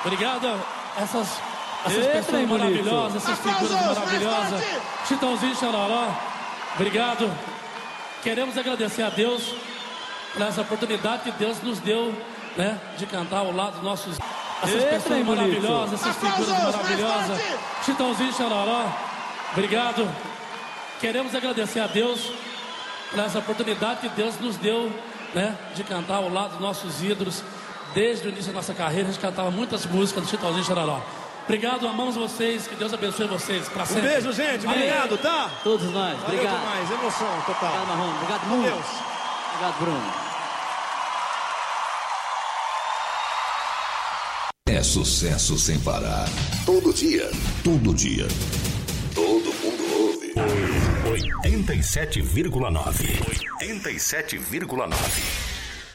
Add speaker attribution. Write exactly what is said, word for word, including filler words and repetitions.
Speaker 1: Obrigado a essas, essas pessoas maravilhosas, essas figuras maravilhosas. Chitãozinho Chororó, obrigado. Queremos agradecer a Deus por essa oportunidade que Deus nos deu, né, de cantar ao lado dos nossos... Essas pessoas maravilhosas, essas figuras maravilhosas. Chitãozinho Chororó, obrigado. Queremos agradecer a Deus por essa oportunidade que Deus nos deu, né, de cantar ao lado dos nossos ídolos. Desde o início da nossa carreira, a gente cantava muitas músicas do Chitãozinho Chororó. Obrigado, amamos vocês, que Deus abençoe vocês pra sempre.
Speaker 2: Um beijo, gente, obrigado, tá?
Speaker 3: Todos nós,
Speaker 2: Valeu
Speaker 3: obrigado.
Speaker 2: demais, emoção total.
Speaker 3: Obrigado, Marrom, obrigado,
Speaker 2: Com
Speaker 3: muito.
Speaker 2: Deus.
Speaker 3: Obrigado, Bruno.
Speaker 4: É sucesso sem parar. Todo dia. Todo dia. Todo mundo ouve.
Speaker 5: oitenta e sete vírgula nove. oitenta e sete vírgula nove.